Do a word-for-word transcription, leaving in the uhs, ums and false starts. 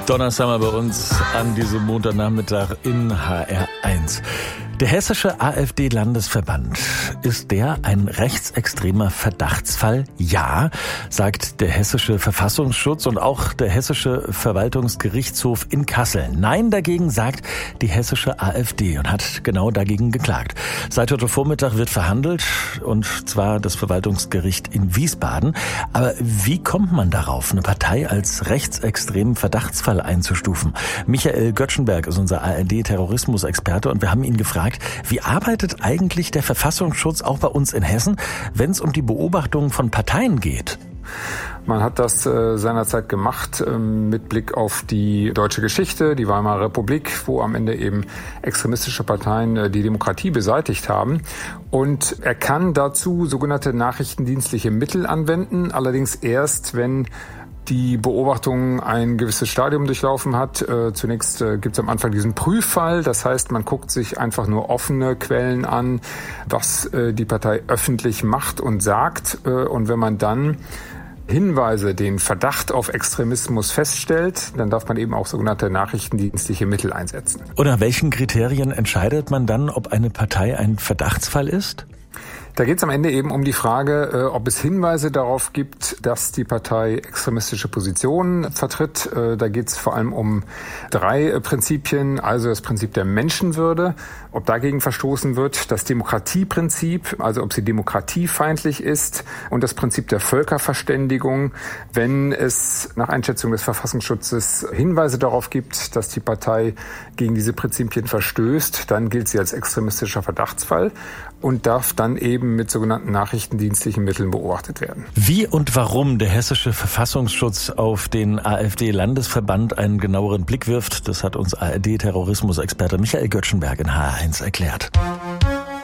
Donnerstag mal bei uns an diesem Montagnachmittag in H R eins. Der hessische AfD-Landesverband, ist der ein rechtsextremer Verdachtsfall? Ja, sagt der hessische Verfassungsschutz und auch der hessische Verwaltungsgerichtshof in Kassel. Nein, dagegen sagt die hessische AfD und hat genau dagegen geklagt. Seit heute Vormittag wird verhandelt, und zwar das Verwaltungsgericht in Wiesbaden. Aber wie kommt man darauf, eine Partei als rechtsextremen Verdachtsfall einzustufen? Michael Göttschenberg ist unser A R D-Terrorismusexperte und wir haben ihn gefragt, wie arbeitet eigentlich der Verfassungsschutz auch bei uns in Hessen, wenn es um die Beobachtung von Parteien geht? Man hat das äh, seinerzeit gemacht äh, mit Blick auf die deutsche Geschichte, die Weimarer Republik, wo am Ende eben extremistische Parteien äh, die Demokratie beseitigt haben. Und er kann dazu sogenannte nachrichtendienstliche Mittel anwenden, allerdings erst, wenn die Beobachtung ein gewisses Stadium durchlaufen hat. Äh, zunächst äh, gibt es am Anfang diesen Prüffall. Das heißt, man guckt sich einfach nur offene Quellen an, was äh, die Partei öffentlich macht und sagt. Äh, und wenn man dann Hinweise, den Verdacht auf Extremismus feststellt, dann darf man eben auch sogenannte nachrichtendienstliche Mittel einsetzen. Und nach welchen Kriterien entscheidet man dann, ob eine Partei ein Verdachtsfall ist? Da geht es am Ende eben um die Frage, ob es Hinweise darauf gibt, dass die Partei extremistische Positionen vertritt. Da geht es vor allem um drei Prinzipien, also das Prinzip der Menschenwürde, ob dagegen verstoßen wird, das Demokratieprinzip, also ob sie demokratiefeindlich ist, und das Prinzip der Völkerverständigung. Wenn es nach Einschätzung des Verfassungsschutzes Hinweise darauf gibt, dass die Partei gegen diese Prinzipien verstößt, dann gilt sie als extremistischer Verdachtsfall und darf dann eben mit sogenannten nachrichtendienstlichen Mitteln beobachtet werden. Wie und warum der hessische Verfassungsschutz auf den AfD-Landesverband einen genaueren Blick wirft, das hat uns A R D-Terrorismusexperte Michael Göttschenberg in H R eins erklärt.